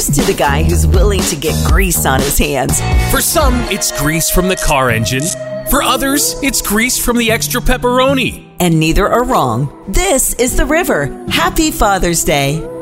Here's to the guy who's willing to get grease on his hands. For some, it's grease from the car engine. For others, it's grease from the extra pepperoni. And neither are wrong. This is The River. Happy Father's Day.